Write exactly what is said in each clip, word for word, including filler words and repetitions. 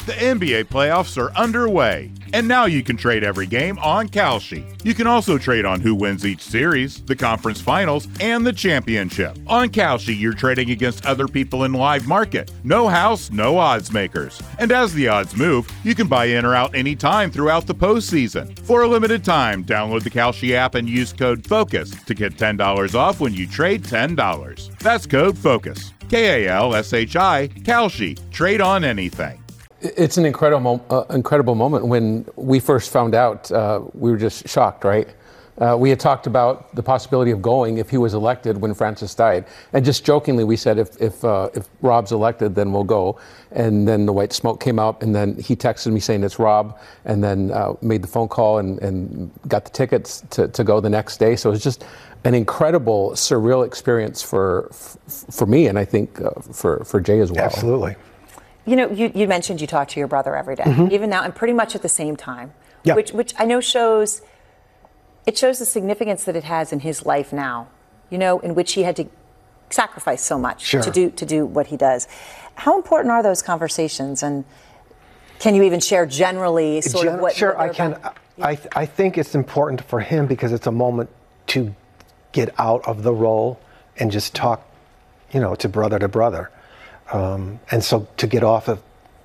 The N B A playoffs are underway, and now you can trade every game on Kalshi. You can also trade on who wins each series, the conference finals, and the championship. On Kalshi, you're trading against other people in live market. No house, no odds makers. And as the odds move, you can buy in or out anytime throughout the postseason. For a limited time, download the Kalshi app and use code FOCUS to get ten dollars off when you trade ten dollars. That's code FOCUS. K A L S H I, Kalshi. Trade on anything. It's an incredible, uh, incredible moment. When we first found out, uh, we were just shocked, right? Uh, we had talked about the possibility of going if he was elected when Francis died. And just jokingly, we said, if if, uh, if Rob's elected, then we'll go. And then the white smoke came out, and then he texted me saying it's Rob, and then uh, made the phone call and, and got the tickets to, to go the next day. So it was just an incredible, surreal experience for for me, and I think uh, for, for Jay as well. Absolutely. You know, you, you mentioned you talk to your brother every day, mm-hmm. even now, and pretty much at the same time, yeah. which which I know shows, it shows the significance that it has in his life now, you know, in which he had to sacrifice so much sure. to do to do what he does. How important are those conversations, and can you even share generally sort Gen- of what? Sure, what I can. About? I th- I think it's important for him because it's a moment to get out of the role and just talk, you know, to brother to brother. Um, and so to get off of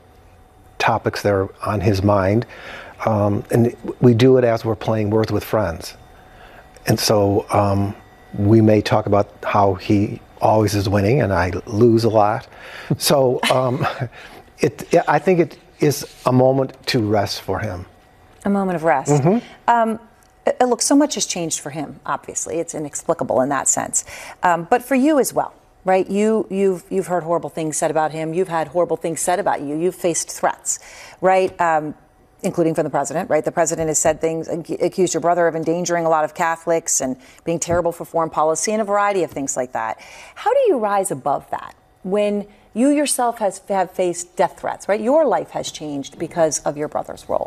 topics that are on his mind. Um, and we do it as we're playing Words with Friends. And so um, we may talk about how he always is winning and I lose a lot. So um, it, I think it is a moment to rest for him. A moment of rest. Mm-hmm. Um, look, so much has changed for him, obviously. It's inexplicable in that sense. Um, but for you as well. Right, you you've you've heard horrible things said about him. You've had horrible things said about you. You've faced threats, right, um, including from the president. Right, the president has said things, accused your brother of endangering a lot of Catholics and being terrible for foreign policy and a variety of things like that. How do you rise above that when you yourself has have faced death threats? Right, your life has changed because of your brother's role.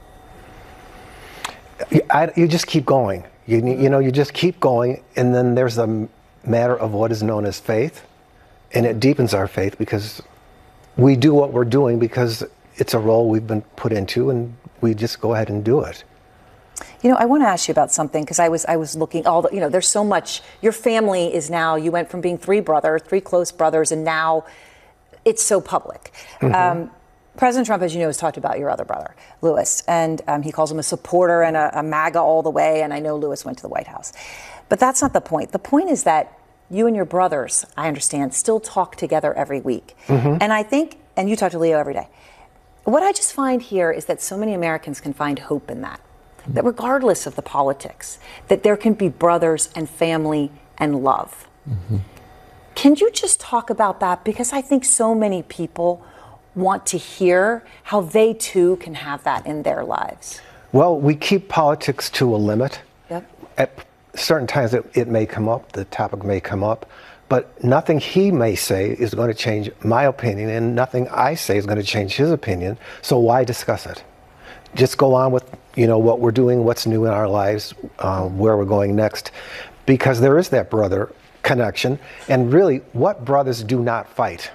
I, you just keep going. You you know you just keep going, and then there's a matter of what is known as faith, and it deepens our faith because we do what we're doing because it's a role we've been put into, and we just go ahead and do it. You know, I want to ask you about something because I was I was looking all the, you know, there's so much. Your family is now, you went from being three brothers, three close brothers, and now it's so public. Mm-hmm. Um, President Trump, as you know, has talked about your other brother, Louis, and um, he calls him a supporter and a, a MAGA all the way, and I know Louis went to the White House. But that's not the point. The point is that you and your brothers, I understand, still talk together every week. Mm-hmm. And I think, and you talk to Leo every day. What I just find here is that so many Americans can find hope in that. Mm-hmm. That regardless of the politics, that there can be brothers and family and love. Mm-hmm. Can you just talk about that? Because I think so many people want to hear how they too can have that in their lives. Well, we keep politics to a limit. Yep. At certain times it, it may come up, the topic may come up, but nothing he may say is going to change my opinion, and nothing I say is going to change his opinion. So why discuss it? Just go on with, you know, what we're doing, what's new in our lives, uh, where we're going next, because there is that brother connection. And really, what brothers do not fight?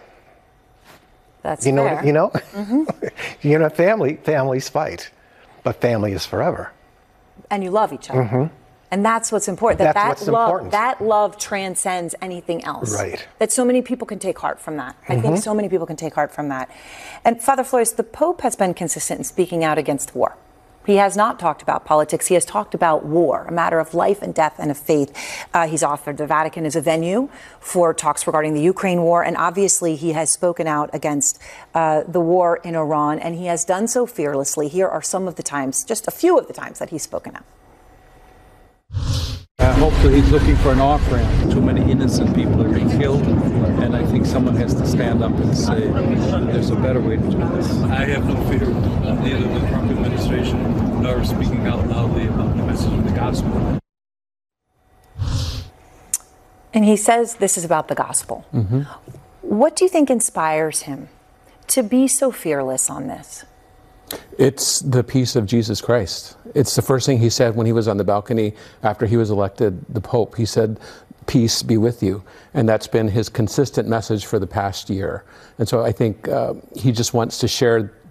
That's you know, fair. You know, Mm-hmm. you know, family, families fight, but family is forever. And you love each other. Mm-hmm. And that's what's important. That That's that what's love, important. That love transcends anything else. Right. That so many people can take heart from that. Mm-hmm. I think so many people can take heart from that. And Father Flores, the Pope has been consistent in speaking out against war. He has not talked about politics. He has talked about war, a matter of life and death and of faith. Uh, he's offered the Vatican as a venue for talks regarding the Ukraine war. And obviously, he has spoken out against uh, the war in Iran. And he has done so fearlessly. Here are some of the times, just a few of the times that he's spoken out. Uh, hopefully he's looking for an off-ramp. Too many innocent people are being killed, and I think someone has to stand up and say there's a better way to do this. I have no fear of neither the Trump administration nor speaking out loudly about the message of the gospel. And he says this is about the gospel. Mm-hmm. What do you think inspires him to be so fearless on this? It's the peace of Jesus Christ. It's the first thing he said when he was on the balcony after he was elected the Pope. He said, peace be with you. And that's been his consistent message for the past year. And so I think uh, he just wants to share